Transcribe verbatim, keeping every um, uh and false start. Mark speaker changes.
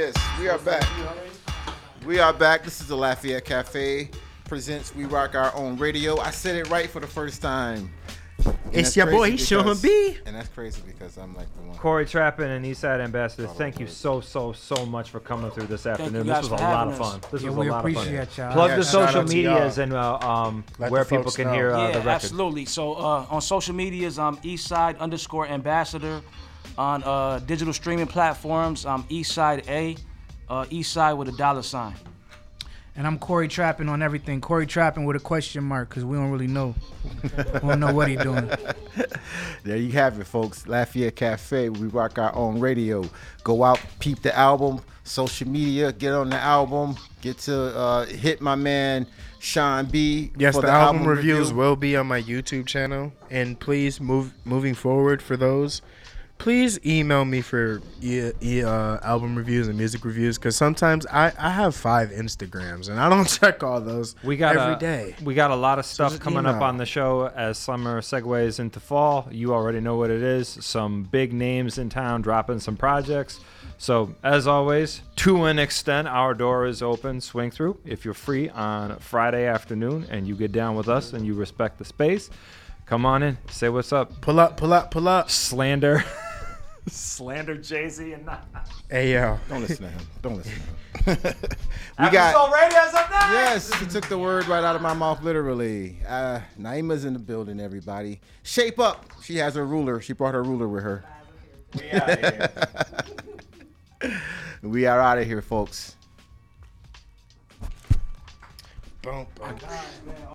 Speaker 1: Yes, we are back. We are back. This is the Lafayette Cafe presents We Rock Our Own Radio. I said it right for the first time. And
Speaker 2: it's your boy,
Speaker 1: because,
Speaker 2: Sean B.
Speaker 1: And that's crazy because I'm like the one.
Speaker 3: Corey Trappin and Eastside Ambassador, thank you so, so, so much for coming through this afternoon. This was a lot of fun. This
Speaker 4: yeah,
Speaker 3: was
Speaker 4: we
Speaker 3: a lot of fun.
Speaker 4: Y'all.
Speaker 3: Plug
Speaker 1: yeah,
Speaker 3: the social
Speaker 2: to
Speaker 3: medias
Speaker 2: y'all.
Speaker 3: and uh, um,
Speaker 2: Let
Speaker 3: where
Speaker 2: the
Speaker 3: people
Speaker 2: folks
Speaker 3: can
Speaker 2: know.
Speaker 3: hear uh,
Speaker 5: yeah,
Speaker 3: the record.
Speaker 5: absolutely. So uh, on social medias, I'm Eastside underscore Ambassador. On uh, digital streaming platforms, I'm Eastside A, uh, Eastside with a dollar sign.
Speaker 4: And I'm Corey Trappin on everything. Corey Trappin with a question mark because we don't really know. We don't know what he's doing.
Speaker 1: There you have it, folks. Lafayette Cafe. We rock our own radio. Go out, peep the album, social media, get on the album, get to uh, hit my man Sean B.
Speaker 2: Yes,
Speaker 1: for
Speaker 2: the,
Speaker 1: the,
Speaker 2: album,
Speaker 1: album
Speaker 2: reviews
Speaker 1: review.
Speaker 2: will be on my YouTube channel, and please move moving forward for those. Please email me for e- e- uh, album reviews and music reviews because sometimes I, I have five Instagrams and I don't check all those
Speaker 3: We got
Speaker 2: every
Speaker 3: a,
Speaker 2: day.
Speaker 3: We got a lot of stuff
Speaker 2: just
Speaker 3: coming up
Speaker 2: email.
Speaker 3: on the show as summer segues into fall. You already know what it is. Some big names in town dropping some projects. So as always, to an extent, our door is open. Swing through if you're free on Friday afternoon and you get down with us and you respect the space. Come on in, say what's up.
Speaker 2: Pull up, pull up, pull up.
Speaker 3: Slander, slander Jay-Z and not.
Speaker 2: Hey, yo.
Speaker 1: Don't listen to him. Don't listen to him. we
Speaker 3: Episode
Speaker 1: got.
Speaker 3: Radio's up next.
Speaker 1: Yes, he took the word right out of my mouth, literally. Uh, Naima's in the building, everybody. Shape up. She has her ruler. She brought her ruler with her.
Speaker 3: We outta here.
Speaker 1: We are out of here, folks.
Speaker 2: Boom, boom.
Speaker 5: Man,